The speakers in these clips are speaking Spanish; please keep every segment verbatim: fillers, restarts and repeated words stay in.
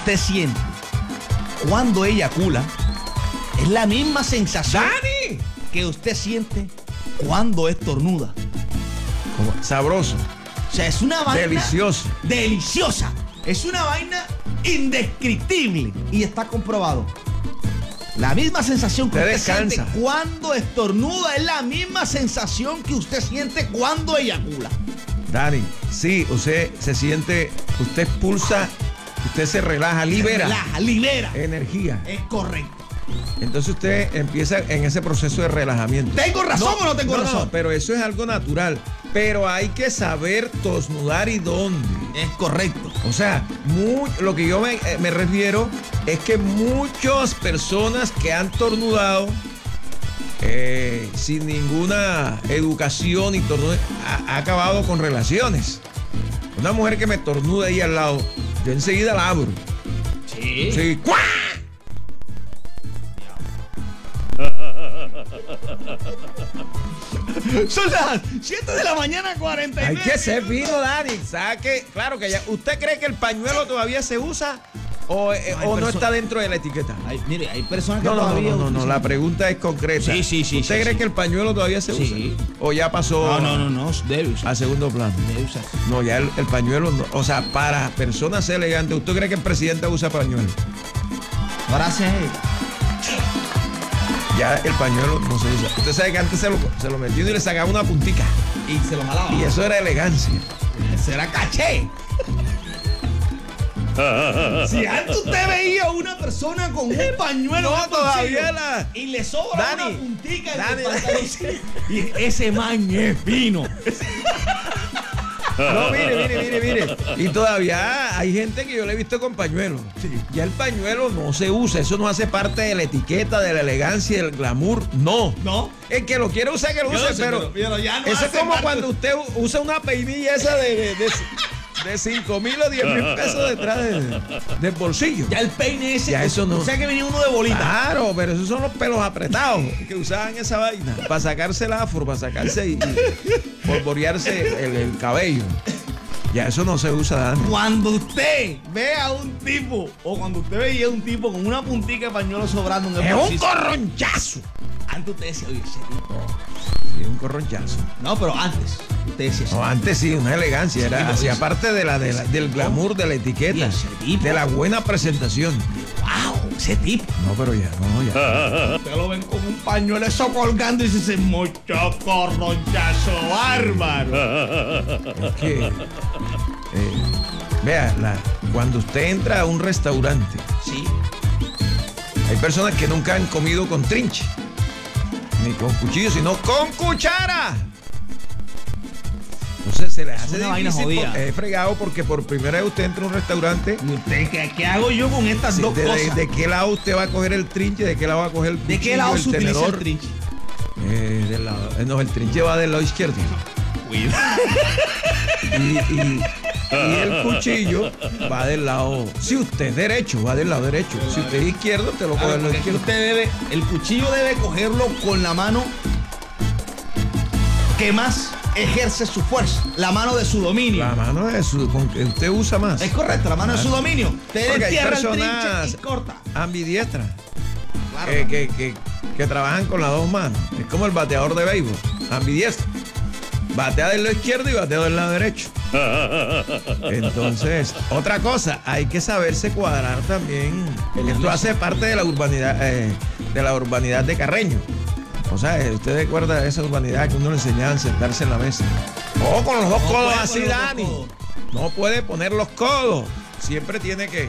usted siente cuando eyacula es la misma sensación ¡Dani! que usted siente cuando estornuda. Como sabroso. O sea, es una vaina Delicioso. deliciosa. Es una vaina indescriptible y está comprobado. La misma sensación que Te usted descansa. siente cuando estornuda es la misma sensación que usted siente cuando eyacula. Dani, sí, usted se siente, usted expulsa, usted se relaja, libera Se relaja, libera. energía. Es correcto. Entonces usted empieza en ese proceso de relajamiento. ¿Tengo razón o no tengo no, razón? No, pero eso es algo natural. Pero hay que saber tosnudar y dónde. Es correcto. O sea, muy, lo que yo me, eh, me refiero es que muchas personas que han tornudado eh, sin ninguna educación y tornude, ha, ha acabado con relaciones. Una mujer que me tornuda ahí al lado, yo enseguida la abro. Sí. Sí. ¡Cuá! Son las siete de la mañana, cuarenta y Hay nueve que ser fino, Dani. ¿Sabe qué? Claro que ya. ¿Usted cree que el pañuelo todavía se usa o, eh, Hay o no perso- está dentro de la etiqueta? Ay, mire, hay personas que No, no, no, todavía no, no, no, utilizan- la pregunta es concreta. Sí, sí, sí, ¿Usted sí, cree sí. que el pañuelo todavía se Sí. usa? ¿O ya pasó No, no, no, no, debe usar. a segundo plano? Debe usar. No, ya el, el pañuelo, no, o sea, para personas elegantes, ¿usted cree que el presidente usa pañuelo? Gracias. Ya el pañuelo no se usa. Usted sabe que antes se lo, se lo metió y le sacaba una puntica. Y se lo jalaba. Y eso era elegancia. Será caché. Si antes usted veía a una persona con un pañuelo No, en el todavía bolsillo la- y le sobra Dani, una puntica en Dani, el pantaloncillo, y ese man es fino. No, mire, mire, mire, mire. Y todavía hay gente que yo le he visto con pañuelo. Sí. Ya el pañuelo no se usa. Eso no hace parte de la etiqueta, de la elegancia, del glamour. No. ¿No? El que lo quiere usar, que lo Yo use, no sé, pero, pero- pero ya no eso es hace como parte- cuando usted u- usa una peinilla esa de, de, de, de cinco mil o diez mil pesos detrás de- del bolsillo. Ya el peine ese. Ya eso no. O sea que venía uno de bolita. Claro, pero esos son los pelos apretados que usaban esa vaina para sacarse el afro, para sacarse y, y polvorearse el, el cabello. Ya eso no se usa, Dani. Cuando usted ve a un tipo, o cuando usted veía a un tipo con una puntica de pañuelo sobrando en el Es un bolsillo, corronchazo. antes usted decía, oye, ese tipo. Sí, un corronchazo. No, pero antes. Usted decía, ese No, antes sí, una elegancia. Era Sí, hacía ese- parte de la, de la- del glamour, de la Y etiqueta, ese tipo. de la buena presentación. wow, ese tipo. No, pero ya, no, ya. Usted lo ven con un pañuelo eso colgando y dice, mucho corronchazo bárbaro. Es que, eh, vea, la- cuando usted entra a un restaurante, Sí. hay personas que nunca han comido con trinche, ni con cuchillo, sino con cuchara. Entonces se les hace una vaina difícil, jodida. por- es fregado porque por primera vez usted entra a un restaurante. ¿Y usted qué, qué hago yo con estas Sí, dos de, de- cosas? de qué lado usted va a coger el trinche? ¿De qué lado va a coger el cuchillo? ¿De qué lado el se utiliza el tenedor? trinche? Eh, del lado- eh, no, el trinche va del lado izquierdo. Cuidado. Y, y- y el cuchillo va del lado. Si usted es derecho, va del lado derecho. Si usted es izquierdo, te lo A coge ver, del lado porque es que izquierdo. usted debe, el cuchillo debe cogerlo con la mano que más ejerce su fuerza, la mano de su dominio. La mano es su, con que usted usa más. Es correcto, la mano de su dominio. Usted Porque hay entierra el personas trinche y corta. ambidiestras Claro. que, que, que, que trabajan con las dos manos. Es como el bateador de béisbol, ambidiestro. Batea del lado izquierdo y batea del lado derecho. Entonces, otra cosa, hay que saberse cuadrar también. Esto hace parte de la urbanidad, eh, de la urbanidad de Carreño. O sea, eh, usted recuerda de esa urbanidad que uno le enseñaba a sentarse en la mesa. O con los dos No codos puede así, poner los dos Dani. codos. No puede poner los codos. Siempre tiene que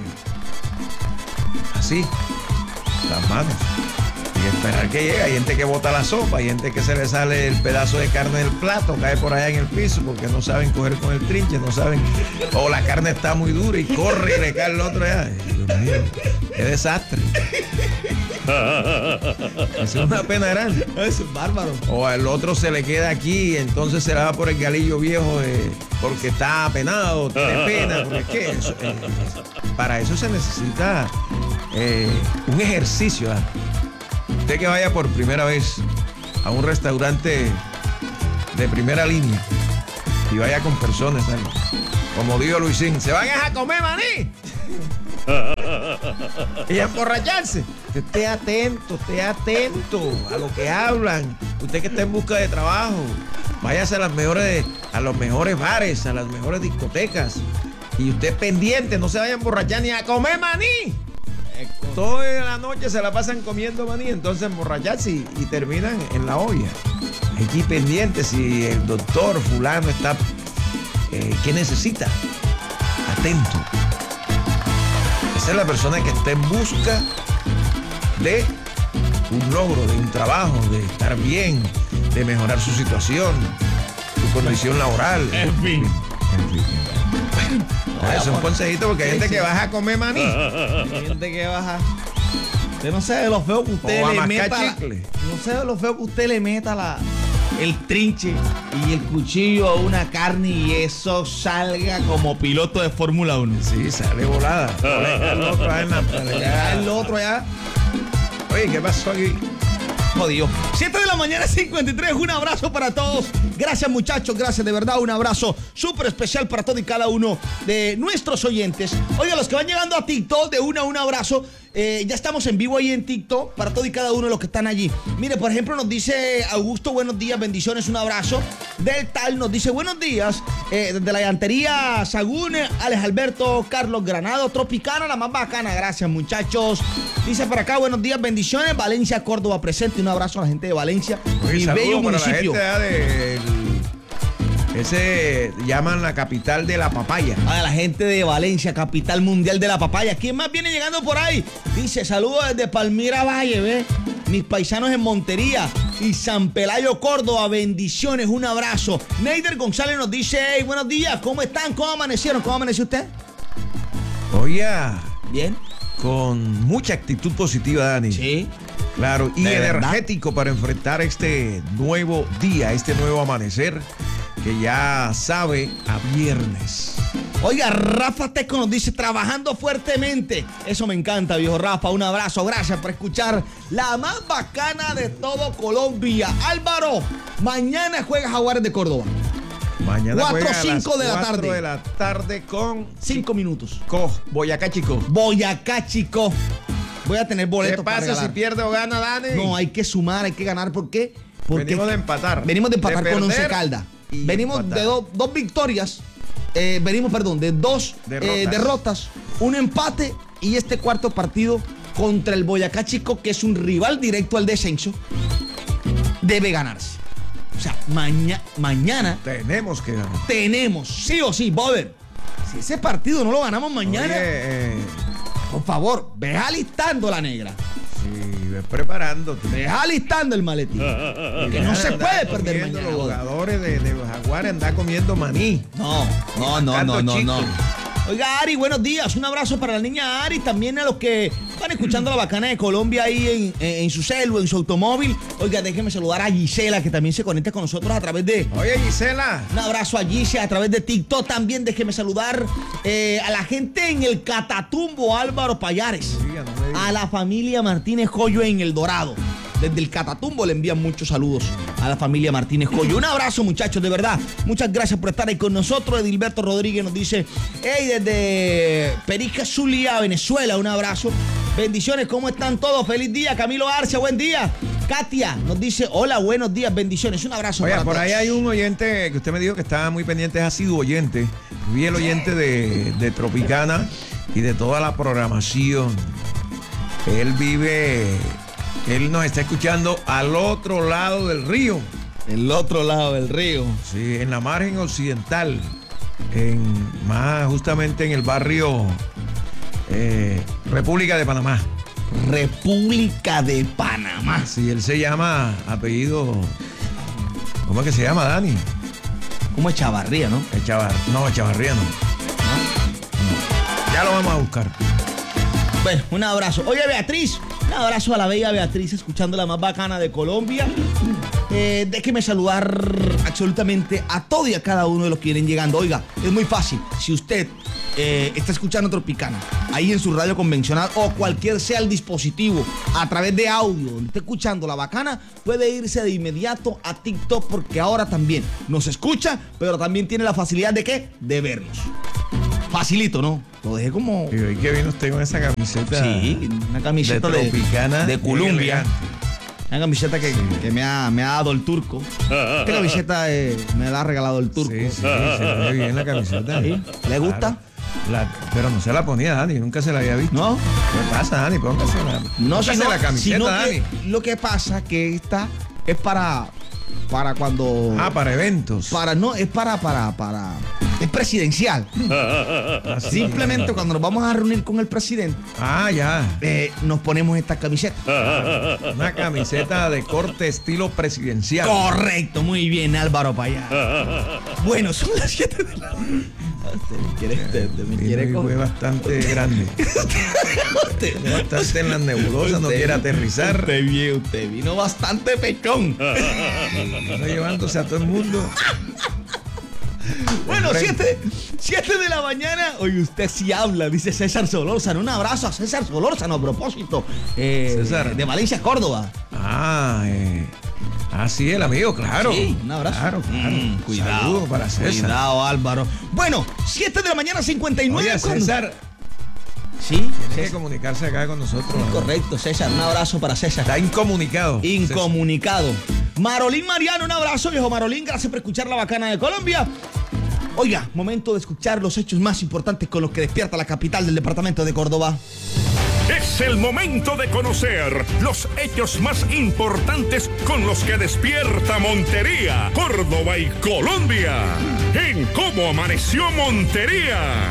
así, las manos. Y esperar que llegue. Hay gente que bota la sopa, hay gente que se le sale el pedazo de carne del plato, cae por allá en el piso porque no saben coger con el trinche, no saben. O la carne está muy dura y corre y le cae el otro allá. Ay, Dios mío, qué desastre. Es una pena grande. Eso es bárbaro. O al otro se le queda aquí y entonces se le va por el galillo viejo eh, porque está apenado, tiene pena. Porque es que eso, eh, para eso se necesita eh, un ejercicio. ¿Ah? Usted que vaya por primera vez a un restaurante de primera línea y vaya con personas, ¿sabes? Como dijo Luisín, ¿se van a comer maní? y emborracharse. Esté atento, esté atento a lo que hablan. Usted que está en busca de trabajo, váyase a las mejores, a los mejores bares, a las mejores discotecas. Y usted pendiente, no se vaya a emborrachar ni a comer maní. Toda la noche se la pasan comiendo maní, entonces emborracharse y, y terminan en la olla. Aquí pendiente si el doctor fulano está, eh, ¿qué necesita? Atento. Esa es la persona que está en busca de un logro, de un trabajo, de estar bien, de mejorar su situación, su condición laboral. En fin. En fin. Bueno, eso es un consejito porque hay gente que baja a comer maní. Hay gente que baja. Usted no sé de lo feo que usted O a le mascar meta. la- chicle. no sé de lo feo que usted le meta la, el trinche y el cuchillo a una carne y eso salga como piloto de Fórmula uno. Sí, sale volada. Colega, el otro, ahí en la- Ya el otro ya. Oye, ¿qué pasó aquí? Jodido. siete de la mañana, cincuenta y tres. Un abrazo para todos. Gracias, muchachos. Gracias, de verdad. Un abrazo súper especial para todos y cada uno de nuestros oyentes. Oiga, los que van llegando a TikTok, de una a un abrazo. Eh, ya estamos en vivo ahí en TikTok para todos y cada uno de los que están allí. Mire, por ejemplo, nos dice Augusto, buenos días, bendiciones, un abrazo. Del Tal nos dice, buenos días, eh, desde la llantería Sagún, Alex Alberto, Carlos Granado, Tropicana, la más bacana. Gracias, muchachos. Dice para acá, buenos días, bendiciones. Valencia, Córdoba presente. Un abrazo a la gente de Valencia, Oye, mi saludo bello para municipio. la gente del... Ese llaman la capital de la papaya. A la gente de Valencia, capital mundial de la papaya. ¿Quién más viene llegando por ahí? Dice, saludos desde Palmira Valle, ¿ves? Mis paisanos en Montería y San Pelayo, Córdoba. Bendiciones, un abrazo. Neider González nos dice, hey, buenos días, ¿cómo están? ¿Cómo amanecieron? ¿Cómo amaneció usted? Oye, Bien. con mucha actitud positiva, Dani. Sí. Claro, y ¿De verdad? energético para enfrentar este nuevo día, este nuevo amanecer, que ya sabe a viernes. Oiga, Rafa Teco nos dice, trabajando fuertemente. Eso me encanta, viejo Rafa. Un abrazo, gracias por escuchar la más bacana de todo Colombia. Álvaro, mañana juega Jaguares de Córdoba. Mañana Cuatro, juega a las cinco de la cuatro tarde. de la tarde con Cinco minutos. Co, Boyacá, chico. Boyacá, chico. Voy a tener ¿Qué boletos para pasa si regalar. pierde o gana, Dani? No, hay que sumar, hay que ganar. ¿Por qué? Porque Venimos de empatar. venimos de empatar De con Once perder Caldas. y Venimos empatar. de do- dos victorias. eh, venimos, perdón, de dos Derrotas. eh, derrotas, un empate y este cuarto partido contra el Boyacá Chico, que es un rival directo al descenso, debe ganarse. O sea, maña- mañana Tenemos que ganar. tenemos, sí o sí, Bober. Si ese partido no lo ganamos mañana, Oye, eh, por favor, ve alistando la negra. sí, ve preparándote. Ve alistando el maletín. Que no se Andar puede perder comiendo, mañana. Los Bober. jugadores de, de los Jaguares andan comiendo maní. No, no, no, no, no, no. Chicle. Oiga, Ari, buenos días. Un abrazo para la niña Ari, también a los que van escuchando la bacana de Colombia ahí en, en, en su celu, en su automóvil. Oiga, déjenme saludar a Gisela, que también se conecta con nosotros a través de... Oye, Gisela. Un abrazo a Gisela a través de TikTok. También déjeme saludar eh, a la gente en el Catatumbo, Álvaro Payares. Oiga, no me digas. A la familia Martínez Joyo en El Dorado. Desde el Catatumbo le envían muchos saludos a la familia Martínez Joyo. Un abrazo, muchachos, de verdad. Muchas gracias por estar ahí con nosotros. Edilberto Rodríguez nos dice, hey, desde Perica Zulia, Venezuela, un abrazo. Bendiciones, ¿cómo están todos? Feliz día. Camilo Arce, buen día. Katia nos dice, hola, buenos días, bendiciones. Un abrazo Oye, para por todos. ahí hay un oyente que usted me dijo que estaba muy pendiente, ha sido oyente. Vi el oyente de, de Tropicana y de toda la programación. Él vive, él nos está escuchando al otro lado del río. El otro lado del río. Sí, en la margen occidental, en más justamente en el barrio eh, República de Panamá. República de Panamá. Sí, él se llama apellido, ¿cómo es que se llama, Dani? Como Chavarría, ¿no? Echavar, no, Echavarría no. Ya lo vamos a buscar. Bueno, un abrazo. Oye, Beatriz, un abrazo a la bella Beatriz, escuchando la más bacana de Colombia. Eh, déjeme saludar absolutamente a todo y a cada uno de los que vienen llegando. Oiga, es muy fácil. Si usted eh, está escuchando Tropicana, ahí en su radio convencional o cualquier sea el dispositivo, a través de audio, donde esté escuchando la bacana, puede irse de inmediato a TikTok, porque ahora también nos escucha, pero también tiene la facilidad de ¿qué? De vernos. Facilito, ¿no? Lo dejé como... Y hoy que vino usted con esa camiseta. Sí, una camiseta de, de, tropicana, de Colombia. elegante. Una camiseta que, sí. que me, ha, me ha dado el turco. Esta camiseta eh, me la ha regalado el turco. Sí, sí, se ve bien la camiseta. ¿Sí? ¿Le gusta? Claro. La, pero no se la ponía Dani, nunca se la había visto. ¿No? ¿Qué pasa, Dani? Póngasela. No, Póngase sino, la camiseta, sino Dani. que lo que pasa que esta es para para cuando Ah, para eventos. Para no, es para para para es presidencial. Así. Simplemente cuando nos vamos a reunir con el presidente, Ah, ya. eh, nos ponemos esta camiseta. Una camiseta de corte estilo presidencial. Correcto, muy bien, Álvaro Payá. Bueno, son las siete de la mañana. Usted me quiere, usted, usted me quiere Vino y fue bastante grande. usted, Bastante en las nebulosas, no usted- quiere aterrizar. Usted vino, usted vino bastante pechón. Vino llevándose a todo el mundo. Bueno, Enfrente. siete de la mañana. Oye, usted sí habla, dice César Solórzano. Un abrazo a César Solórzano a propósito. Eh, César. De Valencia, Córdoba. Ah, eh. Ah, sí, el amigo, claro. Sí, un abrazo. Claro, claro. Mm, cuidado. Saludo para César. Cuidado, Álvaro. Bueno, siete de la mañana, cincuenta y nueve. Oye, ¿cuándo? César, Sí, tiene que César. comunicarse acá con nosotros. Correcto, César. Un abrazo para César. Está incomunicado. Incomunicado. Marolín Mariano, un abrazo, viejo Marolín. Gracias por escuchar La Bacana de Colombia. Oiga, momento de escuchar los hechos más importantes con los que despierta la capital del departamento de Córdoba. Es el momento de conocer los hechos más importantes con los que despierta Montería, Córdoba y Colombia. En Cómo Amaneció Montería.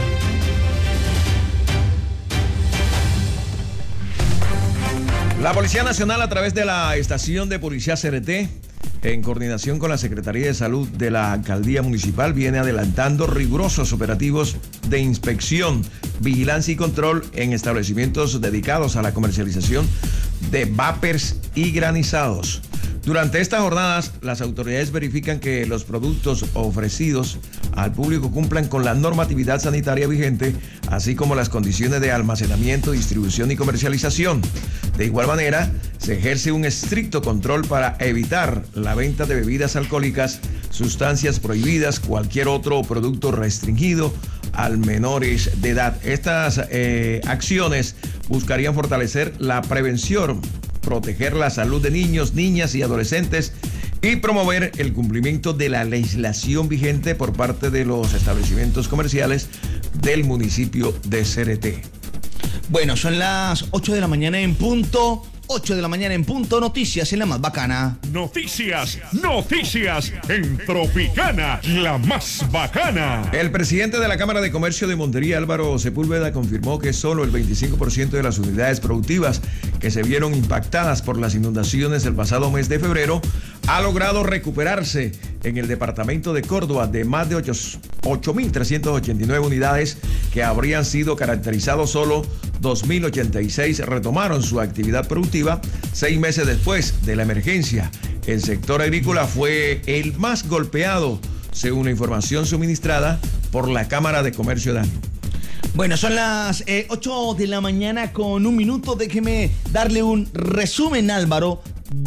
La Policía Nacional, a través de la estación de policía C R T, en coordinación con la Secretaría de Salud de la Alcaldía Municipal, viene adelantando rigurosos operativos de inspección, vigilancia y control en establecimientos dedicados a la comercialización de vapers y granizados. Durante estas jornadas, las autoridades verifican que los productos ofrecidos al público cumplan con la normatividad sanitaria vigente, así como las condiciones de almacenamiento, distribución y comercialización. De igual manera, se ejerce un estricto control para evitar la venta de bebidas alcohólicas, sustancias prohibidas, cualquier otro producto restringido al menores de edad. Estas eh, acciones buscarían fortalecer la prevención, proteger la salud de niños, niñas y adolescentes y promover el cumplimiento de la legislación vigente por parte de los establecimientos comerciales del municipio de C R T. Bueno, son las ocho de la mañana en punto. ocho de la mañana en punto. Noticias en la más bacana. Noticias, noticias en Tropicana, la más bacana. El presidente de la Cámara de Comercio de Montería, Álvaro Sepúlveda, confirmó que solo el veinticinco por ciento de las unidades productivas que se vieron impactadas por las inundaciones del pasado mes de febrero ha logrado recuperarse en el departamento de Córdoba. De más de ocho mil trescientas ochenta y nueve unidades que habrían sido caracterizados, solo dos mil ochenta y seis retomaron su actividad productiva seis meses después de la emergencia. El sector agrícola fue el más golpeado, según la información suministrada por la Cámara de Comercio de Dani. Bueno, son las eh, ocho de la mañana con un minuto. Déjeme darle un resumen, Álvaro,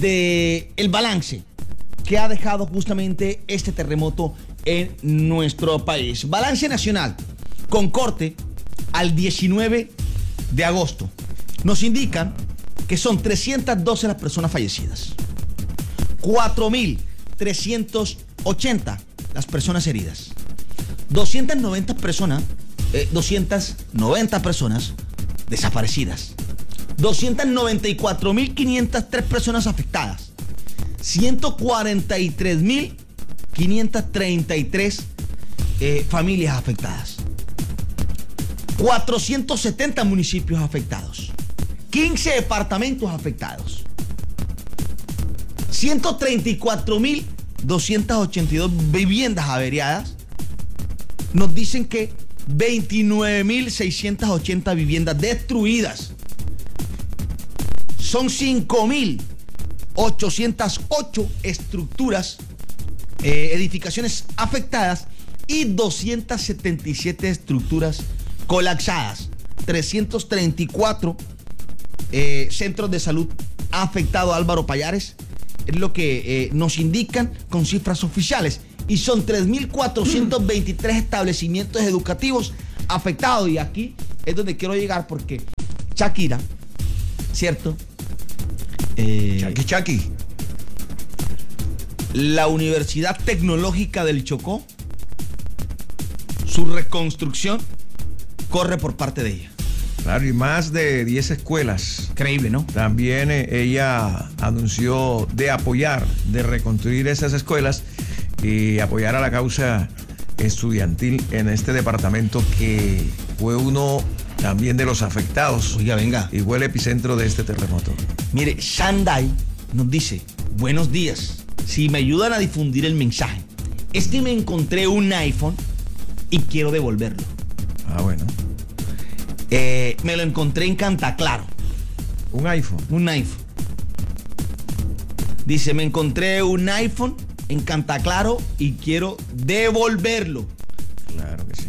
de el balance que ha dejado justamente este terremoto en nuestro país. Balance nacional con corte al diecinueve de agosto. Nos indican que son trescientas doce las personas fallecidas, cuatro mil trescientas ochenta las personas heridas, doscientas noventa personas, eh, doscientas noventa personas desaparecidas, doscientas noventa y cuatro mil quinientas tres personas afectadas, ciento cuarenta y tres mil quinientas treinta y tres eh, familias afectadas, cuatrocientos setenta municipios afectados, quince departamentos afectados, ciento treinta y cuatro mil doscientas ochenta y dos viviendas averiadas. Nos dicen que veintinueve mil seiscientas ochenta viviendas destruidas. Son cinco mil ochocientas ocho estructuras, eh, edificaciones afectadas y doscientas setenta y siete estructuras colapsadas. trescientos treinta y cuatro eh, centros de salud afectados, Álvaro Payares, es lo que eh, nos indican con cifras oficiales. Y son tres mil cuatrocientos veintitrés establecimientos educativos afectados. Y aquí es donde quiero llegar porque Shakira, ¿cierto? Eh, Chaki Chaki. La Universidad Tecnológica del Chocó, su reconstrucción corre por parte de ella. Claro, y más de diez escuelas. Increíble, ¿no? También eh, ella anunció de apoyar, de reconstruir esas escuelas y apoyar a la causa estudiantil en este departamento que fue uno también de los afectados. Oiga, venga. Y fue el epicentro de este terremoto. Mire, Shandai nos dice, buenos días. Si me ayudan a difundir el mensaje. Es que me encontré un iPhone y quiero devolverlo. Ah, bueno. Eh, me lo encontré en Cantaclaro. ¿Un iPhone? Un iPhone. Dice, me encontré un iPhone en Cantaclaro y quiero devolverlo. Claro que sí.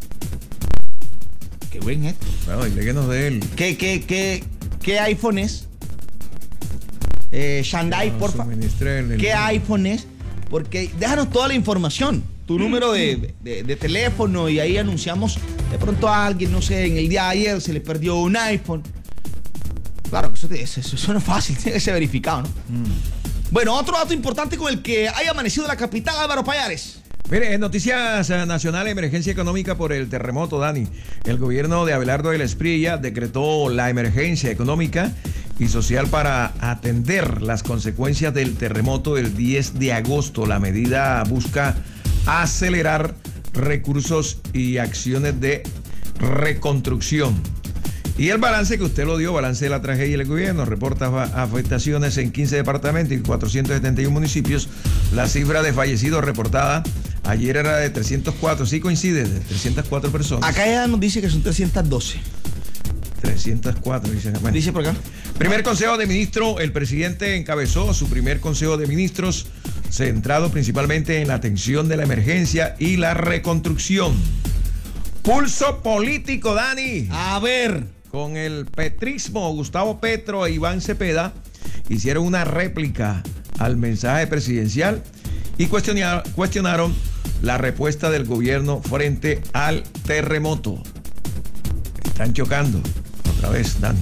Qué buen gesto. Bueno, dile que nos dé el... ¿Qué, qué, qué, qué iPhone es? Eh, Shandai, no, porfa. El, el, ¿Qué iPhone es? Porque déjanos toda la información, tu número de, de, de teléfono, y ahí anunciamos de pronto a alguien, no sé, en el día de ayer se le perdió un iPhone. Claro, eso, eso, eso no es fácil, tiene que ser verificado, ¿no? Mm. Bueno, otro dato importante con el que haya amanecido la capital, Álvaro Payares. Mire, en noticias nacionales, emergencia económica por el terremoto, Dani. El gobierno de Abelardo del Espriella decretó la emergencia económica y social para atender las consecuencias del terremoto del diez de agosto. La medida busca acelerar recursos y acciones de reconstrucción. Y el balance que usted lo dio, balance de la tragedia del gobierno, reporta afectaciones en quince departamentos y cuatrocientos setenta y uno municipios. La cifra de fallecidos reportada ayer era de trescientos cuatro, sí coincide, de trescientas cuatro personas. Acá ya nos dice que son trescientas doce. trescientas cuatro, dice. Bueno. Dice por acá. Primer Consejo de Ministros, el presidente encabezó su primer Consejo de Ministros, centrado principalmente en la atención de la emergencia y la reconstrucción. Pulso político, Dani. A ver. Con el petrismo, Gustavo Petro e Iván Cepeda hicieron una réplica al mensaje presidencial y cuestionaron, cuestionaron la respuesta del gobierno frente al terremoto. Están chocando otra vez, Dani.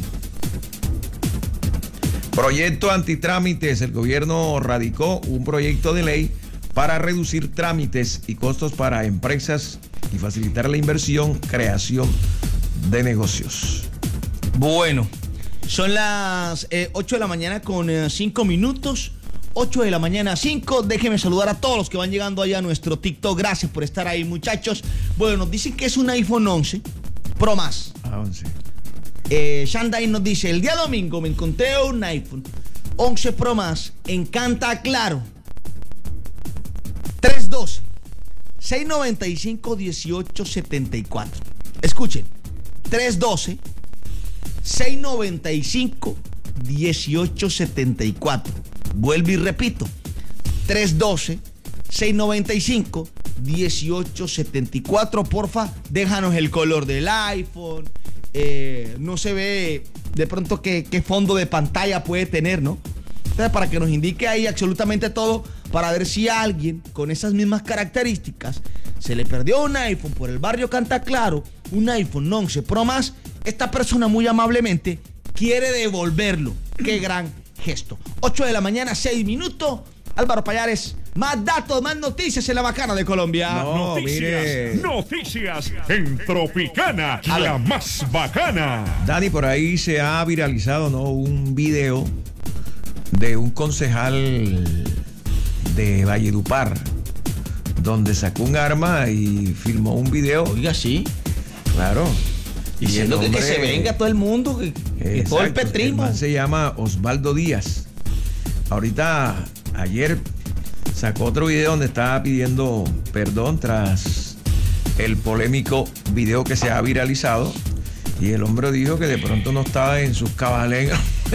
Proyecto antitrámites. El gobierno radicó un proyecto de ley para reducir trámites y costos para empresas y facilitar la inversión, creación de negocios. Bueno, son las eh, ocho de la mañana con eh, cinco minutos. ocho de la mañana, cinco. Déjenme saludar a todos los que van llegando allá a nuestro TikTok. Gracias por estar ahí, muchachos. Bueno, nos dicen que es un iPhone once Pro Más. Ah, once. Eh, Shandai nos dice, el día domingo me encontré un iPhone once Pro Más en Cantaclaro. tres doce, seiscientos noventa y cinco, dieciocho setenta y cuatro. Escuchen, tres doce, seiscientos noventa y cinco, dieciocho setenta y cuatro. Vuelvo y repito, tres doce, seiscientos noventa y cinco, dieciocho setenta y cuatro. Porfa, déjanos el color del iPhone. Eh, no se ve de pronto qué, qué fondo de pantalla puede tener, ¿no? Entonces, para que nos indique ahí absolutamente todo, para ver si a alguien con esas mismas características se le perdió un iPhone por el barrio Cantaclaro, un iPhone once Pro Más, esta persona muy amablemente quiere devolverlo. Qué gran gesto. ocho de la mañana, seis minutos. Álvaro Payares, más datos, más noticias en la Bacana de Colombia. No, noticias, mire. noticias en Tropicana, la más bacana. Dani, por ahí se ha viralizado, ¿no?, un video de un concejal de Valledupar, donde sacó un arma y filmó un video. Oiga, sí. Claro. Y diciendo que, que se venga todo el mundo, que, que todo el petrismo. El man se llama Osvaldo Díaz. Ahorita, ayer sacó otro video donde estaba pidiendo perdón tras el polémico video que se ha viralizado. Y el hombre dijo que de pronto no estaba en sus cabales.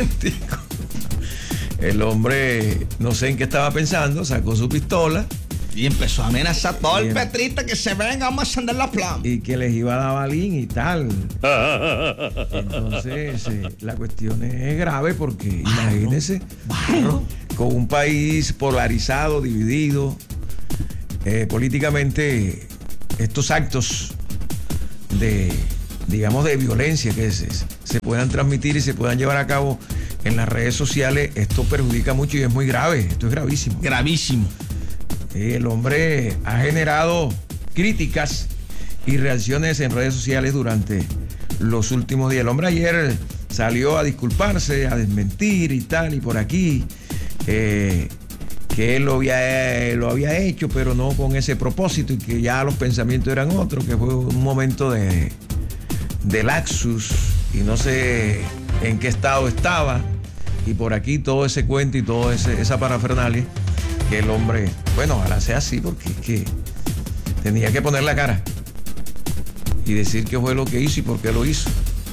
El hombre, no sé en qué estaba pensando, sacó su pistola. Y empezó a amenazar a todo el Bien. petrista que se venga, vamos a encender la flama. Y que les iba a dar balín y tal. Entonces, eh, la cuestión es grave porque Barro, imagínense, barro. con un país polarizado, dividido, eh, políticamente, estos actos de, digamos, de violencia que se, se puedan transmitir y se puedan llevar a cabo en las redes sociales, esto perjudica mucho y es muy grave, esto es gravísimo. Gravísimo. El hombre ha generado críticas y reacciones en redes sociales durante los últimos días. El hombre ayer salió a disculparse, a desmentir y tal, y por aquí, eh, que él lo había, lo había hecho, pero no con ese propósito, y que ya los pensamientos eran otros, que fue un momento de, de laxus, y no sé en qué estado estaba, y por aquí todo ese cuento y toda esa parafernalia, que el hombre, bueno, ojalá sea así, porque es que tenía que poner la cara y decir qué fue lo que hizo y por qué lo hizo.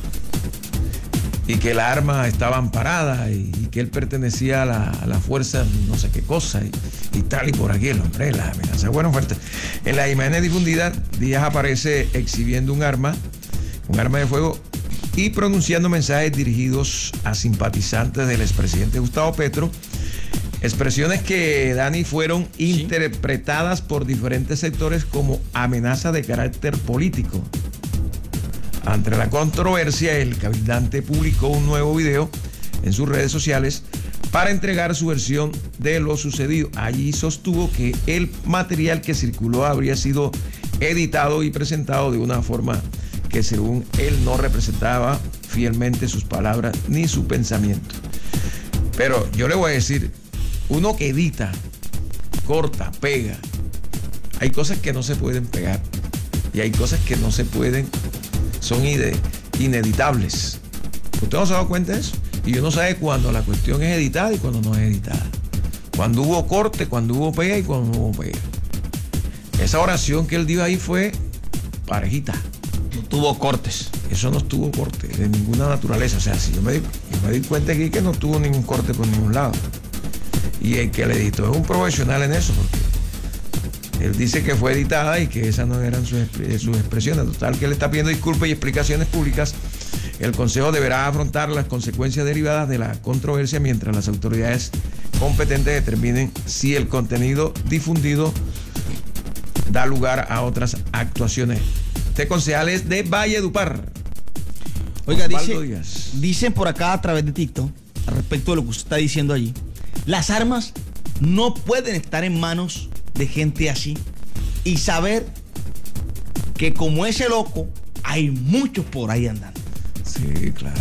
Y que el arma estaba amparada y, y que él pertenecía a la, a la fuerza no sé qué cosa y, y tal y por aquí el hombre, la amenaza bueno fuerte. En las imágenes difundidas, Díaz aparece exhibiendo un arma, un arma de fuego y pronunciando mensajes dirigidos a simpatizantes del expresidente Gustavo Petro. Expresiones que, Dani, fueron ¿Sí? interpretadas por diferentes sectores como amenaza de carácter político. Ante la controversia, el cabildante publicó un nuevo video en sus redes sociales para entregar su versión de lo sucedido. Allí sostuvo que el material que circuló habría sido editado y presentado de una forma que, según él, no representaba fielmente sus palabras ni su pensamiento. Pero yo le voy a decir, uno que edita, corta, pega, hay cosas que no se pueden pegar y hay cosas que no se pueden, son ineditables. ¿Usted no se ha dado cuenta de eso? Y uno sabe cuando la cuestión es editada y cuando no es editada. Cuando hubo corte, cuando hubo pega y cuando no hubo pega. Esa oración que él dio ahí fue parejita. No tuvo cortes. Eso no tuvo corte de ninguna naturaleza. O sea, si yo me di, yo me di cuenta aquí que no tuvo ningún corte por ningún lado. Y el que le editó es un profesional en eso, porque él dice que fue editada y que esas no eran sus, sus expresiones. Total, que él está pidiendo disculpas y explicaciones públicas. El Consejo deberá afrontar las consecuencias derivadas de la controversia mientras las autoridades competentes determinen si el contenido difundido da lugar a otras actuaciones. Este concejal es de Valledupar. Oiga, dice, dicen por acá a través de TikTok, al respecto de lo que usted está diciendo allí, las armas no pueden estar en manos de gente así y saber que como ese loco hay muchos por ahí andando. Sí, claro.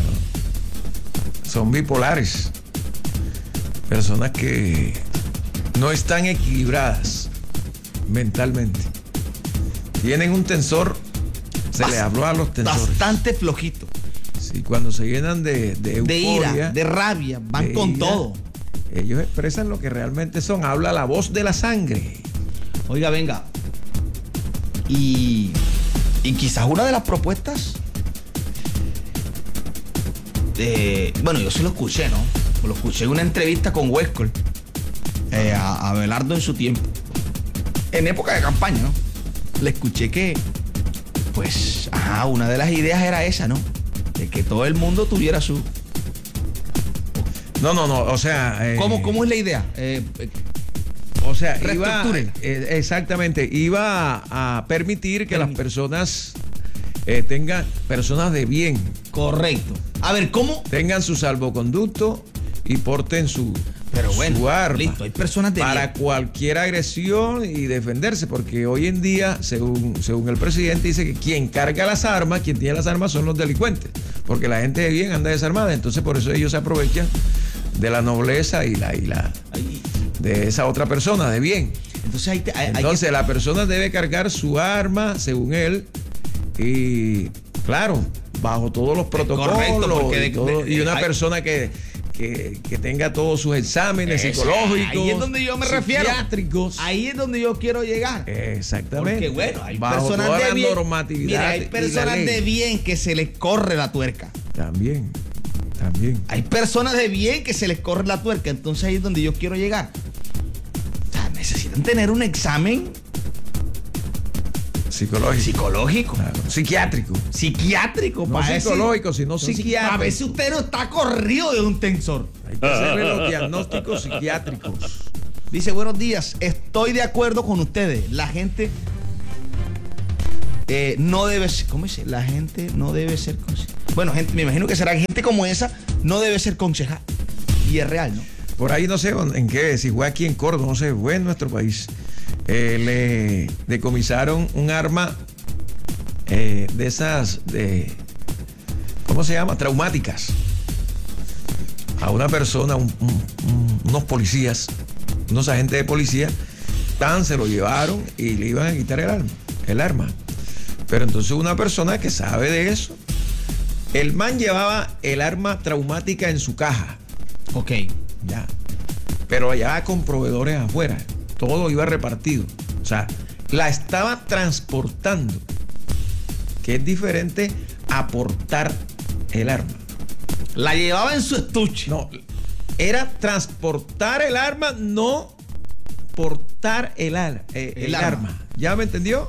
Son bipolares. Personas que no están equilibradas mentalmente. Tienen un tensor, se Bast- le habló a los tensores. Bastante flojito. Sí, cuando se llenan de, de euforia, de ira, de rabia, van de con ira, todo. Ellos expresan lo que realmente son. Habla la voz de la sangre. Oiga, venga. Y, y quizás una de las propuestas de, bueno, yo sí lo escuché, ¿no? Lo escuché en una entrevista con Huescol, eh, a, a Belardo en su tiempo, en época de campaña, ¿no? Le escuché que, pues, ajá, una de las ideas era esa, ¿no? De que todo el mundo tuviera su... No, no, no, o sea... Eh, ¿Cómo, ¿Cómo es la idea? Eh, eh, o sea, iba, eh, exactamente, iba a, a permitir que Permit- las personas eh, tengan, personas de bien. Correcto. A ver, ¿cómo? Tengan su salvoconducto y porten su, Pero bueno, su arma. Listo, hay personas de para bien. cualquier agresión y defenderse, porque hoy en día, según, según el presidente, dice que quien carga las armas, quien tiene las armas son los delincuentes, porque la gente de bien anda desarmada, entonces por eso ellos se aprovechan de la nobleza y la, y la de esa otra persona de bien. Entonces, hay, hay, entonces hay que... la persona debe cargar su arma, según él, y claro, bajo todos los protocolos. Correcto, porque de, y, todo, de, y una hay... persona que, que, que tenga todos sus exámenes Ese, psicológicos. Ahí es donde yo me refiero. Psiquiátricos. Ahí es donde yo quiero llegar. Exactamente. Porque bueno, hay bajo personas toda de la bien. normatividad. Mira, hay personas de bien que se les corre la tuerca. También. También. Hay personas de bien que se les corre la tuerca. Entonces ahí es donde yo quiero llegar. O sea, necesitan tener un examen psicológico. Psicológico. Claro. Psiquiátrico. Psiquiátrico. No psicológico, sino no, psiquiátrico. A veces usted no está corrido de un tensor. Hay que hacerle los diagnósticos psiquiátricos. Dice, buenos días, estoy de acuerdo con ustedes. La gente eh, no debe ser, ¿cómo dice? La gente no debe ser concejal. Bueno, gente, me imagino que será gente como esa no debe ser concejal. Y es real, ¿no? Por ahí no sé en qué, si fue aquí en Córdoba, no sé, fue en nuestro país. Eh, le decomisaron un arma eh, de esas, de, ¿cómo se llama? Traumáticas. A una persona, un, un, un, unos policías, unos agentes de policía, tan se lo llevaron y le iban a quitar el arma, el arma. Pero entonces una persona que sabe de eso, el man llevaba el arma traumática en su caja. Ok. Ya. Pero allá con proveedores afuera. Todo iba repartido. O sea, la estaba transportando. Que es diferente a portar el arma. La llevaba en su estuche. No, era transportar el arma, no portar el, al, eh, el, el arma. arma. ¿Ya me entendió?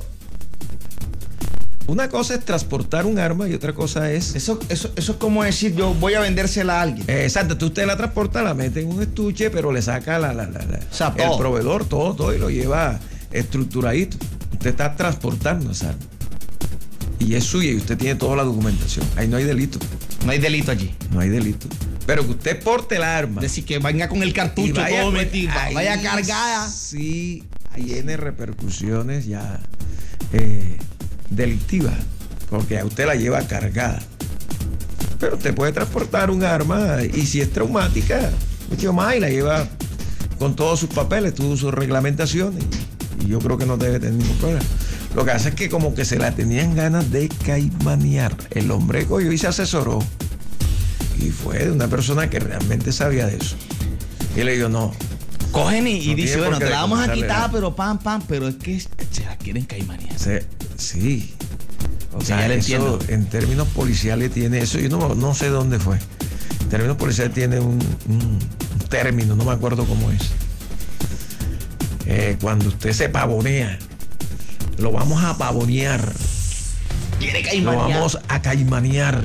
Una cosa es transportar un arma y otra cosa es... Eso, eso, eso es como decir, yo voy a vendérsela a alguien. Eh, exacto, tú usted la transporta, la mete en un estuche, pero le saca la, la, la, la, o sea, el todo. proveedor, todo, todo, y lo lleva estructuradito. Usted está transportando esa arma. Y es suya y usted tiene toda la documentación. Ahí no hay delito. No hay delito allí. No hay delito. Pero que usted porte el arma. Es decir, que venga con el cartucho vaya, todo metido, vaya cargada. Sí, tiene repercusiones ya... Eh, delictiva, porque a usted la lleva cargada. Pero usted puede transportar un arma y si es traumática, mucho más, y la lleva con todos sus papeles, todas sus reglamentaciones. Y yo creo que no debe tener ningún problema. Lo que hace es que como que se la tenían ganas de caimanear. El hombre cogió y se asesoró. Y fue de una persona que realmente sabía de eso. Y le dijo, no. Cogen y, y no dice, bueno, te la vamos a quitar, nada. pero pam, pam, pero es que se la quieren caimanear. Se, sí. O sí, sea, ya le eso, entiendo. En términos policiales tiene eso. Yo no, no sé dónde fue. En términos policiales tiene un, un, un término, no me acuerdo cómo es. Eh, cuando usted se pavonea, lo vamos a pavonear. Quiere caimanear. Lo vamos a caimanear.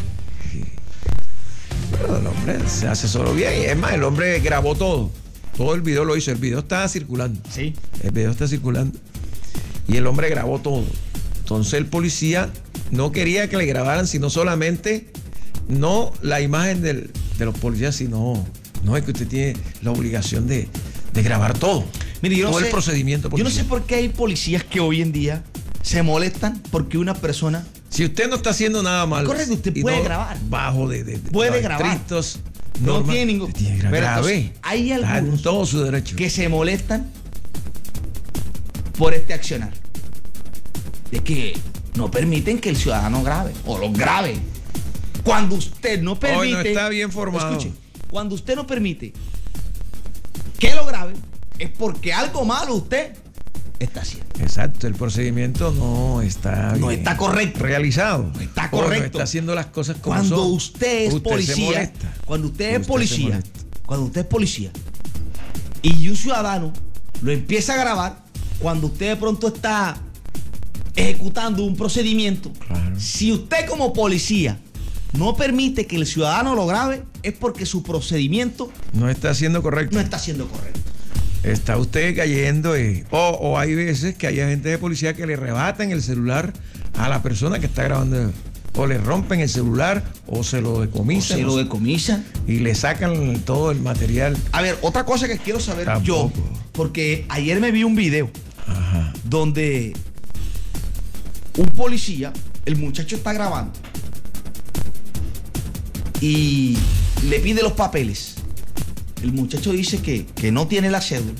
Pero el hombre se asesoró bien. Y es más, el hombre grabó todo. Todo el video lo hizo. El video está circulando. Sí. El video está circulando. Y el hombre grabó todo. Entonces el policía no quería que le grabaran, sino solamente, no la imagen del, de los policías, sino, no es que usted tiene la obligación de, de grabar todo. Mire, yo todo no sé, el procedimiento policial. Yo no sé por qué hay policías que hoy en día se molestan porque una persona... Si usted no está haciendo nada mal. Correcto, usted puede no grabar. Bajo de, de, de puede de grabar. Estrictos, no normas, tiene ningún... tiene que grabar. Entonces, hay Está algunos en todo su derecho. que se molestan por este accionar. De que no permiten que el ciudadano grabe o lo grabe. Cuando usted no permite... Hoy no está bien formado. Escuche, cuando usted no permite que lo grabe, es porque algo malo usted está haciendo. Exacto, el procedimiento no está No bien está correcto. realizado. No está O no correcto. está haciendo las cosas como Cuando son. usted es Usted se policía, molesta. cuando usted es Usted se policía, molesta. cuando usted es policía y un ciudadano lo empieza a grabar, cuando usted de pronto está ejecutando un procedimiento, Claro. si usted como policía no permite que el ciudadano lo grabe, es porque su procedimiento No está siendo correcto. no está siendo correcto. Está usted cayendo y, o, o hay veces que hay agentes de policía que le arrebatan el celular a la persona que está grabando, o le rompen el celular o se lo O decomisan se lo o- decomisan. y le sacan todo el material. A ver, otra cosa que quiero saber yo, Tampoco. porque ayer me vi un video Ajá. donde un policía, el muchacho está grabando y le pide los papeles. El muchacho dice que, que no tiene la cédula.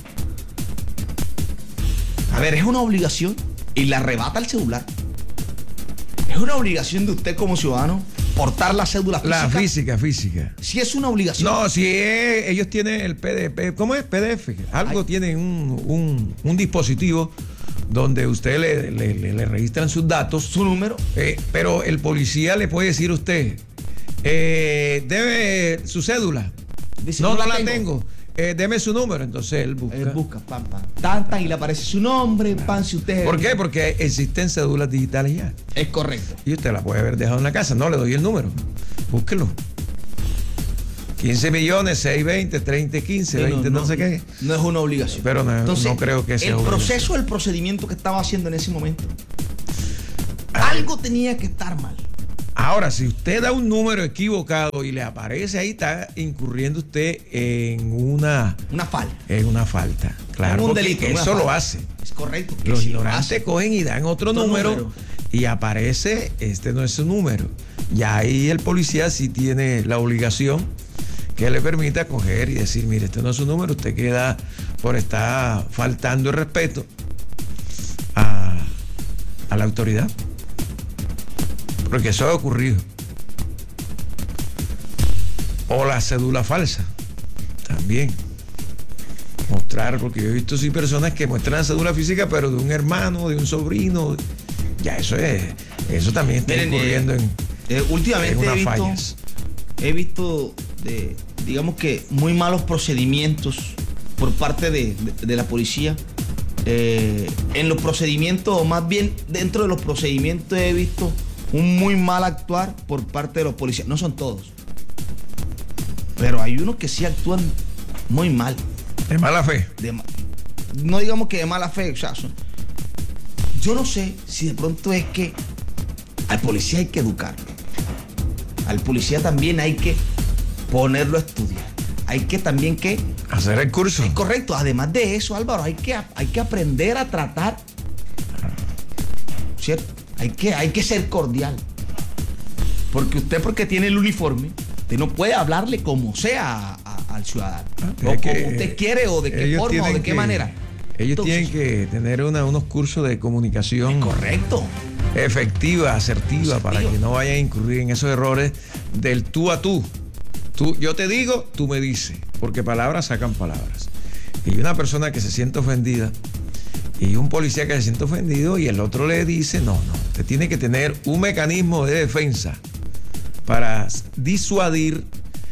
A ver, es una obligación y le arrebata el celular. Es una obligación de usted como ciudadano portar la cédula física. La física, física. Si es una obligación. No, si es- ellos tienen el P D F, ¿cómo es? P D F. Algo Ay. tienen un, un- un dispositivo donde usted le, le- le- le registran sus datos, Su número. eh, pero el policía le puede decir a usted, eh, debe su cédula. Dice, no, no la tengo. Eh, deme su número. Entonces él busca. Él busca, pam, pam, tan, tan, y le aparece su nombre, pan, si usted... ¿Por qué? Porque existen cédulas digitales ya. Es correcto. Y usted la puede haber dejado en la casa. No, le doy el número. Búsquelo. quince millones, seiscientos veinte, treinta, quince, Sí, veinte, no, sé qué. No es una obligación. Pero no- no creo que sea el obligación. proceso, el procedimiento que estaba haciendo en ese momento algo tenía que estar mal. Ahora, si usted da un número equivocado y le aparece ahí, está incurriendo usted en una... Una falta. En una falta, claro. Un delito. Eso falta. lo hace. Es correcto. Los si ignorantes cogen y dan otro, otro número, número y aparece, este no es su número. Ya ahí el policía sí tiene la obligación que le permita coger y decir, mire, este no es su número, usted queda por estar faltando el respeto a, a la autoridad. Porque eso ha ocurrido. O la cédula falsa, también. Mostrar, porque yo he visto sí personas que muestran cédula física, pero de un hermano, de un sobrino. Ya eso es, eso también está Miren, incurriendo eh, en, eh, últimamente en unas he visto, fallas. He visto, de, digamos que, muy malos procedimientos por parte de, de, de la policía. Eh, en los procedimientos, o más bien dentro de los procedimientos he visto un muy mal actuar por parte de los policías. No son todos, pero hay unos que sí actúan muy mal. De mala fe. De, no digamos que de mala fe, o sea, son, yo no sé si de pronto es que al policía hay que educarlo. Al policía también hay que ponerlo a estudiar. Hay que también que... hacer el curso. Es correcto. Además de eso, Álvaro, hay que, hay que aprender a tratar. ¿Cierto? Hay que, hay que ser cordial. Porque usted, porque tiene el uniforme, usted no puede hablarle como sea a, a, al ciudadano. Ah, o como usted quiere, o de qué forma, o de qué que, manera. Ellos Entonces, tienen que tener una, unos cursos de comunicación. Es correcto. Efectiva, asertiva, Asertivo. Para que no vaya a incurrir en esos errores del tú a tú. tú. Yo te digo, tú me dices. Porque palabras sacan palabras. Y una persona que se siente ofendida, y un policía que se siente ofendido, y el otro le dice, no, no, usted tiene que tener un mecanismo de defensa para disuadir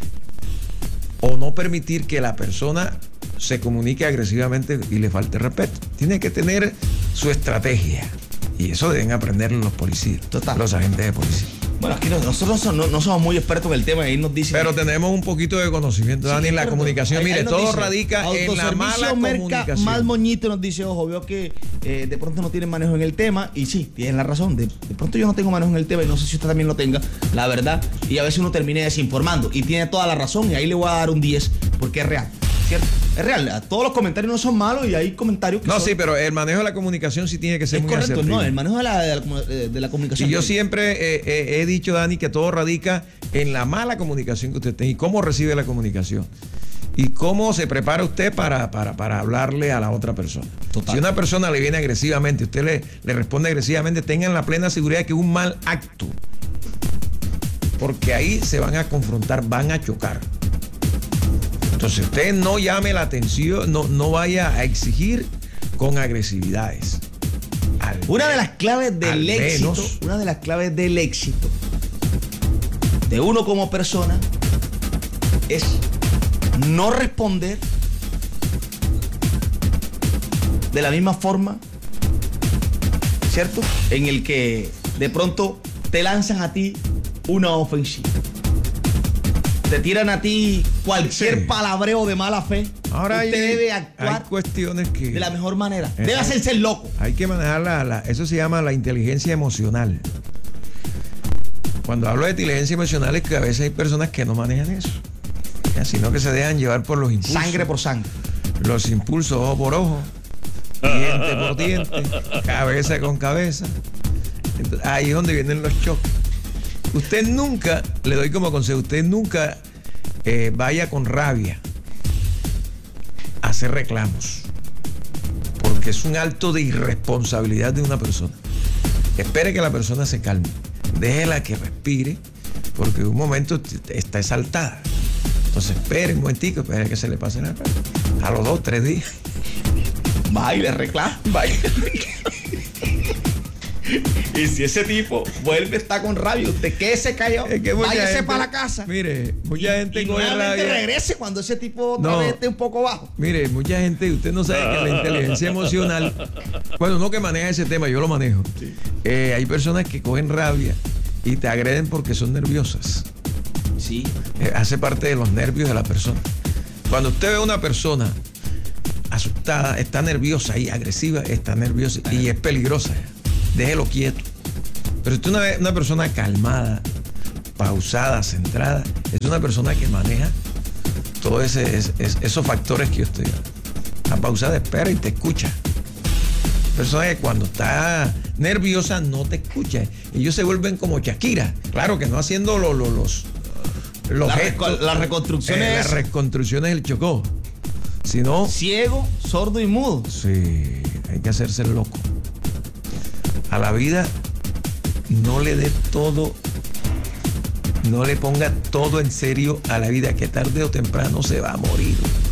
o no permitir que la persona se comunique agresivamente y le falte respeto. Tiene que tener su estrategia. Y eso deben aprenderlo los policías, Total. los agentes de policía. Bueno, aquí nosotros no, no somos muy expertos en el tema y ahí nos dicen... Pero tenemos un poquito de conocimiento, sí, Dani, en la pero, comunicación. Ahí, Mire, ahí todo dice, radica en la mala Merca, comunicación. Mal Moñito nos dice, ojo, veo que eh, de pronto no tienen manejo en el tema. Y sí, tienen la razón. De, de pronto yo no tengo manejo en el tema y no sé si usted también lo tenga, la verdad. Y a veces uno termina desinformando. Y tiene toda la razón y ahí le voy a dar un diez porque es real. ¿Cierto? Es real, todos los comentarios no son malos y hay comentarios que No, son... sí, pero el manejo de la comunicación sí tiene que ser es muy correcto, asertivo. No, el manejo de la, de la, de la comunicación. Y yo siempre eh, eh, he dicho, Dani, que todo radica en la mala comunicación que usted tiene y cómo recibe la comunicación. Y cómo se prepara usted para, para, para hablarle a la otra persona. Total. Si una persona le viene agresivamente, usted le, le responde agresivamente, tengan la plena seguridad de que es un mal acto. Porque ahí se van a confrontar, van a chocar. Entonces usted no llame la atención, no, no vaya a exigir con agresividades. Al una de las claves del al éxito, menos, una de las claves del éxito de uno como persona es no responder de la misma forma, ¿cierto? En el que de pronto te lanzan a ti una ofensiva. Te tiran a ti cualquier sí. palabreo de mala fe. Ahora usted hay, debe actuar hay cuestiones que de la mejor manera. Exacto. Debe hacerse el loco. Hay que manejar la, la, eso se llama la inteligencia emocional. Cuando hablo de inteligencia emocional es que a veces hay personas que no manejan eso, ya, sino que se dejan llevar por los impulsos. Sangre por sangre. Los impulsos ojo por ojo, diente por diente, cabeza con cabeza. Entonces, ahí es donde vienen los choques. Usted nunca, le doy como consejo, usted nunca eh, vaya con rabia a hacer reclamos, porque es un acto de irresponsabilidad de una persona. Espere que la persona se calme, déjela que respire, porque en un momento está exaltada. Entonces espere un momentico, espere que se le pase la rabia. A los dos, tres días. Va y le reclama, va y le reclama. Y si ese tipo vuelve a estar con rabia, usted quédese callado, es que váyase gente, para la casa. Mire, mucha y, gente y coge rabia. Regrese cuando ese tipo otra no, vez esté un poco bajo. Mire, mucha gente, usted no sabe que la inteligencia emocional, bueno, no que maneja ese tema, yo lo manejo. Sí. Eh, hay personas que cogen rabia y te agreden porque son nerviosas. Sí. Eh, hace parte de los nervios de la persona. Cuando usted ve a una persona asustada, está nerviosa y agresiva, está nerviosa y es peligrosa. Déjelo quieto. Pero si tú una, una persona calmada, pausada, centrada, es una persona que maneja todos ese, es, es, esos factores que yo estoy dando. La pausada espera y te escucha. Persona que cuando está nerviosa no te escucha. Ellos se vuelven como Shakira. Claro que no haciendo lo, lo, los, los La gestos, reco- las reconstrucciones. eh, las reconstrucciones del Chocó. Sino, Ciego, sordo y mudo. sí, hay que hacerse el loco. A la vida no le dé todo, no le ponga todo en serio a la vida, que tarde o temprano se va a morir.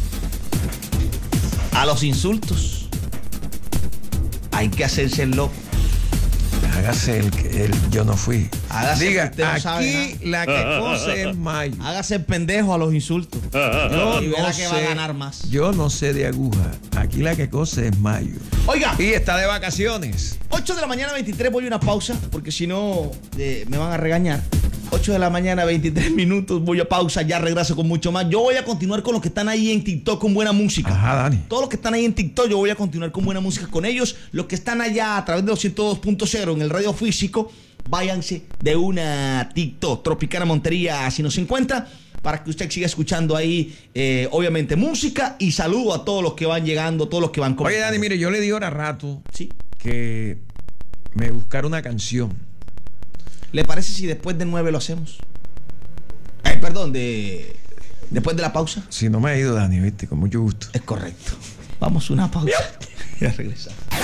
A los insultos hay que hacerse el loco. Hágase el, el yo no fui. Hágase Diga, que usted no sabe aquí la que cose es mayo. Hágase el pendejo a los insultos. Yo Y verá no que va a sé- ganar más. Yo no sé de aguja. Aquí la que cose es mayo. Oiga, Y está de vacaciones. ocho de la mañana veintitrés, voy a una pausa, porque si no eh, me van a regañar. ocho de la mañana veintitrés minutos, voy a pausa, ya regreso con mucho más. Yo voy a continuar con los que están ahí en TikTok con buena música. Ajá, Dani. Todos los que están ahí en TikTok, yo voy a continuar con buena música con ellos. Los que están allá a través de los ciento dos punto cero en el radio físico, váyanse de una TikTok, Tropicana Montería, si nos encuentra, para que usted siga escuchando ahí, eh, obviamente, música. Y saludo a todos los que van llegando, todos los que van Oye, comentando. Dani, mire, yo le di ahora rato Sí. que me buscara una canción. ¿Le parece si después de nueve lo hacemos? Eh, perdón, de después de la pausa. Si no me ha ido, Dani, viste, con mucho gusto. Es correcto. Vamos a una pausa. Ya regresamos.